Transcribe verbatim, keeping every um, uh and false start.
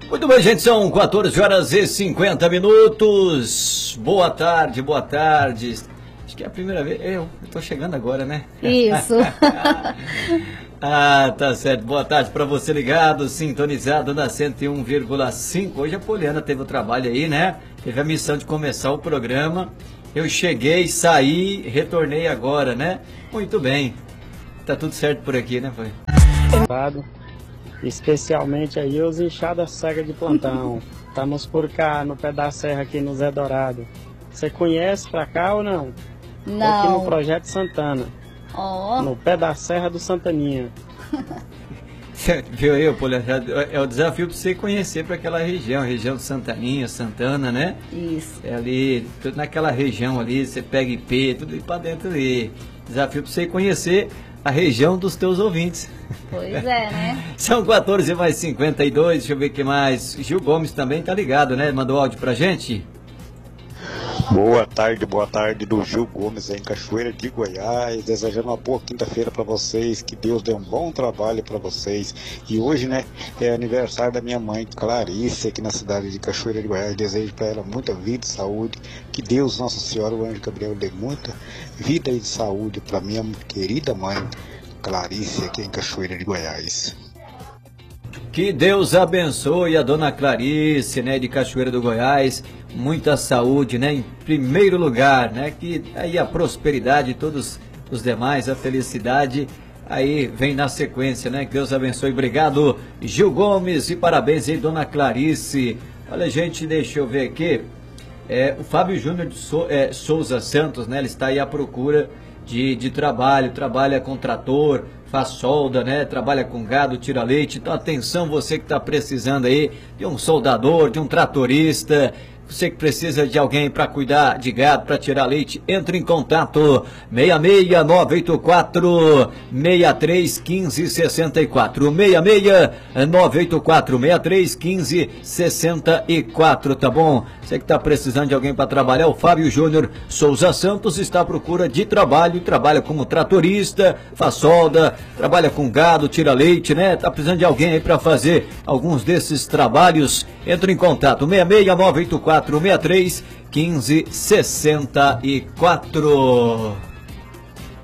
Muito bem, gente, são quatorze horas e cinquenta minutos. Boa tarde, boa tarde. Acho que é a primeira vez. Eu estou chegando agora, né? Isso. Ah, tá certo. Boa tarde para você ligado, sintonizado na cento e um vírgula cinco. Hoje a Poliana teve o trabalho aí, né? Teve a missão de começar o programa. Eu cheguei, saí, retornei agora, né? Muito bem. Tá tudo certo por aqui, né, foi? Especialmente aí os inchadas cegas de plantão. Estamos por cá, no pé da serra aqui no Zé Dourado. Você conhece pra cá ou não? Não. Aqui no Projeto Santana. Ó. No pé da serra do Santaninha. Viu aí, Poliana? É o desafio para você conhecer para aquela região, região do Santaninha, Santana, né? Isso. É ali, tudo naquela região ali, você pega I P, tudo para dentro ali. Desafio para você conhecer a região dos teus ouvintes. Pois é, né? São quatorze mais cinquenta e dois, deixa eu ver o que mais. Gil Gomes também tá ligado, né? Mandou áudio pra gente. Boa tarde, boa tarde do Gil Gomes em Cachoeira de Goiás, desejando uma boa quinta-feira para vocês, que Deus dê um bom trabalho para vocês. E hoje, né, é aniversário da minha mãe Clarice, aqui na cidade de Cachoeira de Goiás. Desejo para ela muita vida e saúde, que Deus, Nossa Senhora, o Anjo Gabriel, dê muita vida e saúde para minha querida mãe Clarice, aqui em Cachoeira de Goiás. Que Deus abençoe a dona Clarice, né, de Cachoeira do Goiás. Muita saúde, né, em primeiro lugar, né, que aí a prosperidade e todos os demais, a felicidade, aí vem na sequência, né, que Deus abençoe. Obrigado, Gil Gomes, e parabéns aí, dona Clarice. Olha, gente, deixa eu ver aqui, é, o Fábio Júnior de Sou, é, Souza Santos, né, ele está aí à procura de, de trabalho, trabalha com trator, faz solda, né? Trabalha com gado, tira leite. Então atenção, você que está precisando aí de um soldador, de um tratorista, você que precisa de alguém para cuidar de gado, para tirar leite, entre em contato seis seis nove oito quatro seis três um cinco seis quatro seis seis nove oito quatro seis três um cinco seis quatro, tá bom? Você que está precisando de alguém para trabalhar, o Fábio Júnior Souza Santos está à procura de trabalho, trabalha como tratorista, faz solda, trabalha com gado, tira leite, né? Tá precisando de alguém aí para fazer alguns desses trabalhos, entre em contato seis seis nove oito quatro seis três um cinco seis quatro.